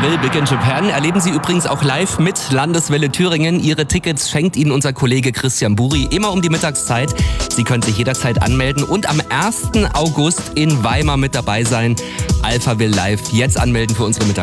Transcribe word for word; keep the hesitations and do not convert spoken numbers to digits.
Will, Big in Japan erleben Sie übrigens auch live mit Landeswelle Thüringen. Ihre Tickets schenkt Ihnen unser Kollege Christian Buri immer um die Mittagszeit. Sie können sich jederzeit anmelden und am ersten August in Weimar mit dabei sein. Alpha Will live. Jetzt anmelden für unsere Mittagszeit.